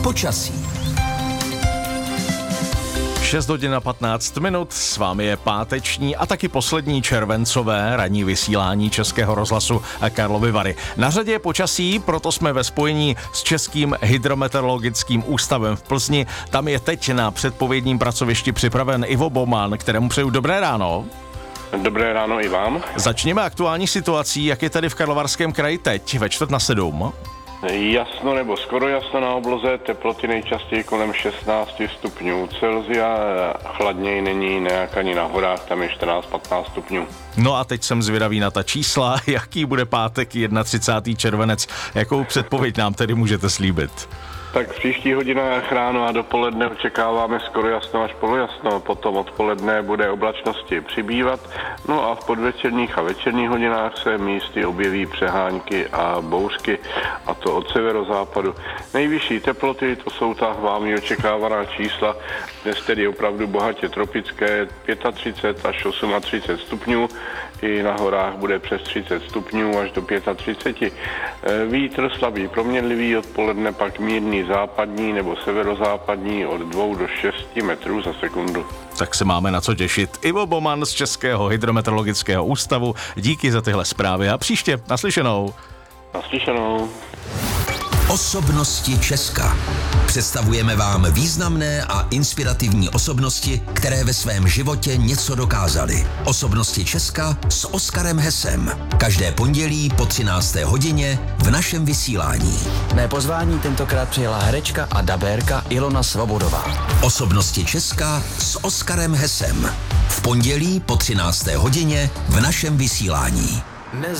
Počasí. 6 hodin a 15 minut, s vámi je páteční a taky poslední červencové ranní vysílání Českého rozhlasu Karlovy Vary. Na řadě je počasí, proto jsme ve spojení s Českým hydrometeorologickým ústavem v Plzni. Tam je teď na předpovědním pracovišti připraven Ivo Boman, kterému přeju dobré ráno. Dobré ráno i vám. Začněme aktuální situací, jak je tady v Karlovarském kraji teď, ve 6:45. Jasno nebo skoro jasno na obloze, teploty nejčastěji kolem 16 stupňů Celsia, chladněji není nějak ani na horách, tam je 14-15 stupňů. No a teď jsem zvědavý na ta čísla, jaký bude pátek 31. červenec, jakou předpověď nám tedy můžete slíbit? Tak v příštích hodinách ráno a dopoledne očekáváme skoro jasno až polojasno, potom odpoledne bude oblačnosti přibývat, no a v podvečerních a večerních hodinách se místy objeví přehánky a bouřky, a to od severozápadu. Nejvyšší teploty, to jsou ta vámi očekávaná čísla, dnes tedy opravdu bohatě tropické, 35 až 38 stupňů, i na horách bude přes 30 stupňů až do 35. Vítr slabý proměnlivý, odpoledne pak mírný západní nebo severozápadní od 2 do 6 metrů za sekundu. Tak se máme na co těšit. Ivo Boman z Českého hydrometeorologického ústavu, díky za tyhle zprávy a příště naslyšenou. Naslyšenou. Osobnosti Česka. Představujeme vám významné a inspirativní osobnosti, které ve svém životě něco dokázaly. Osobnosti Česka s Oskarem Hesem. Každé pondělí po 13. hodině v našem vysílání. Mé pozvání tentokrát přijela herečka a dabérka Ilona Svobodová. Osobnosti Česka s Oskarem Hesem. V pondělí po 13. hodině v našem vysílání.